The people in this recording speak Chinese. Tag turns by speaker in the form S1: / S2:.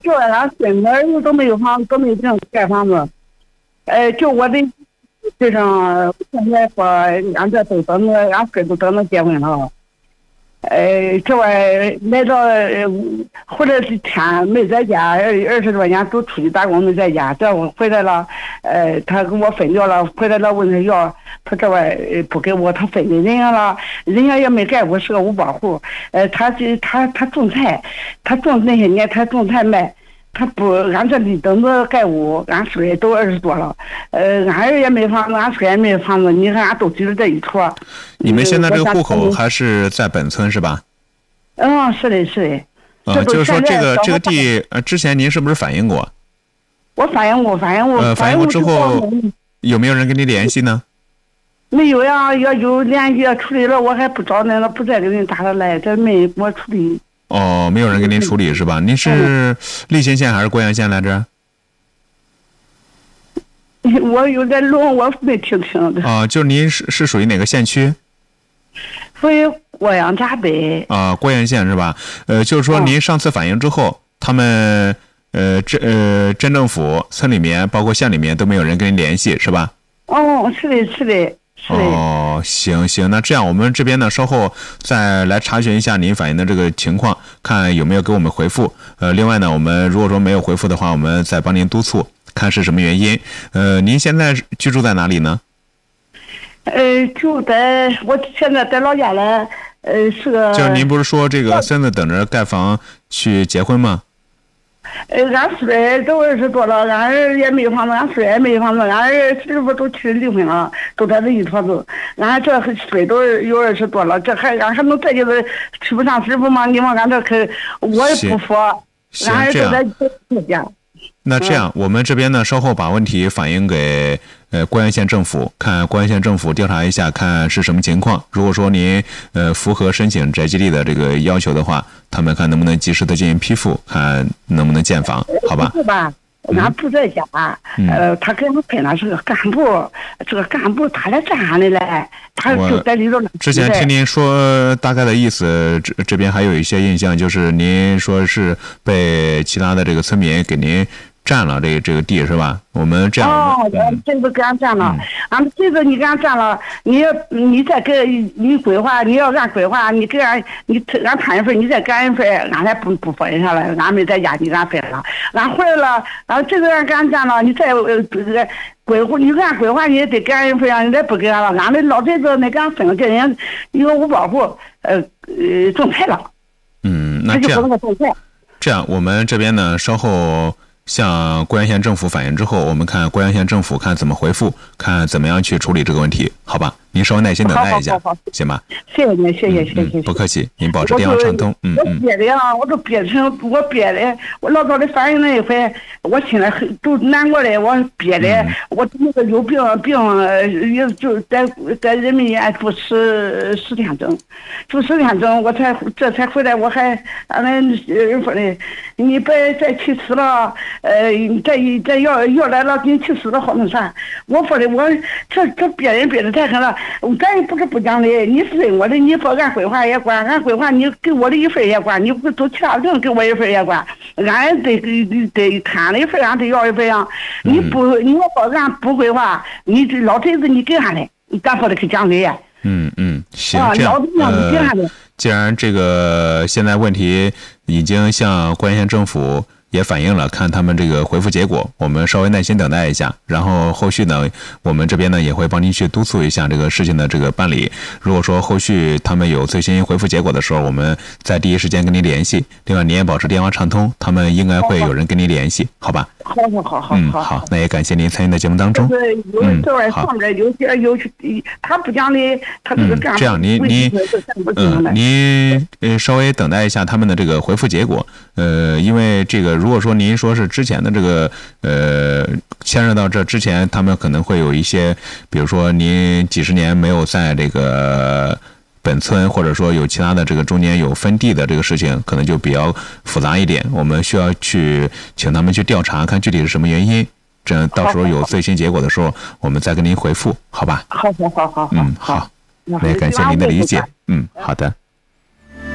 S1: 就俺孙子儿子都没有房子，都没有地盖房子。就我的对象现在说，俺这都等着，俺孙都等着结婚了。这玩意来到回来的天没在家，20多年都出去打工没在家。这我回来了，他给我分掉了，回来了问他要，他这玩意不给我，他分给人家了，人家也没盖过，是个五保户。他种菜，他种那些年他种菜卖。他不，俺这里等着盖屋，俺孙也都20多了，俺儿也没房子，俺孙也没房子，你看俺都记着这一坨。
S2: 你们现在这个户口还是在本村是吧？
S1: 是的，是的。
S2: 就是说这个地，之前您是不是反映过？
S1: 我反映过。反映过
S2: 之后，有没有人跟你联系呢？
S1: 没有呀，要有联系处理了，我还不找人了，不再给人打他来，这没给我处理。
S2: 没有人给您处理是吧？您是莅新县还是郭阳县来着？
S1: 我有点聋，我没听清的。
S2: 就是您是属于哪个县区？
S1: 属于郭阳闸北。
S2: 郭阳县是吧？就是说您上次反映之后，他们镇政府、村里面包括县里面都没有人跟您联系是吧？
S1: 是的。
S2: 行，那这样我们这边呢，稍后再来查询一下您反映的这个情况，看有没有给我们回复。另外呢，我们如果说没有回复的话，我们再帮您督促，看是什么原因。您现在居住在哪里呢？
S1: 我现在在老家了。是个。
S2: 就是您不是说这个孙子等着盖房去结婚吗？
S1: 俺孙都20多了，俺儿也没房子，俺孙也没房子，俺儿媳妇都去离婚了，都在这一坨子。俺这孙都有20多了，这俺还能再就是娶不上媳妇吗？你问俺这可我也不服，俺儿都在这家。
S2: 那这样，我们这边呢，稍后把问题反映给郭阳县政府，看郭阳县政府调查一下，看是什么情况。如果说您符合申请宅基地的这个要求的话，他们看能不能及时的进行批复，看能不能建房，好吧？
S1: 是吧？俺不在家，他给我分了是个干部，这个干部他来站上的来，他就在里头。
S2: 之前听您说大概的意思，这边还有一些印象，就是您说是被其他的这个村民给您占了这个地是吧？我们这样。
S1: 这个给俺占了，俺们这个你给俺占了，你再给你规划，你要按规划，你给俺俺摊一份，你再给俺一份，俺还不分下来，俺没在家你给俺分了，俺回来了，然后这个俺给俺占了，你再规划，你按规划你也得给俺一份，你再不给俺了，俺们老辈子没给俺分了，给人家一个五保户种菜了。
S2: 那这样我们这边呢稍后向郭阳县政府反映之后，我们看郭阳县政府看怎么回复，看怎么样去处理这个问题，好吧？您稍微耐心等待一下，行吧？
S1: 谢谢您，谢谢。
S2: 不客气，您保持电话畅通。
S1: 我憋的呀，我都憋成我憋的，我老早的反映那一回，我心里都难过的，我憋的，我那个有病也就在人民医院住10天整，我这才回来，我还俺们说的，你别再去死了，再要来了，给你去死了好那啥，我说的我这憋人憋的太狠了。咱也不是不讲的，你分我的，你不按规划也管，按规划你给我的一份也管，你不都其他人给我一份也管，俺得看了一份，俺得要一份呀。你要不按不规划，你这老头子你给俺的，咱说的可讲的呀。
S2: 行，这样既然这个现在问题已经向郭阳县政府也反映了，看他们这个回复结果，我们稍微耐心等待一下，然后后续呢，我们这边呢也会帮您去督促一下这个事情的这个办理。如果说后续他们有最新回复结果的时候，我们在第一时间跟您联系。另外，您也保持电话畅通，他们应该会有人跟您联系，好吧？好，那也感谢您参与的节目当中。好，
S1: 他不讲的，他这个
S2: 这样您稍微等待一下他们的这个回复结果。因为这个如果说您说是之前的这个牵涉到这之前，他们可能会有一些，比如说您几十年没有在这个本村，或者说有其他的这个中间有分地的这个事情，可能就比较复杂一点，我们需要去请他们去调查，看具体是什么原因，这样到时候有最新结果的时候，我们再跟您回复，好吧？
S1: 好。
S2: 好，那也感谢您的理解。好的。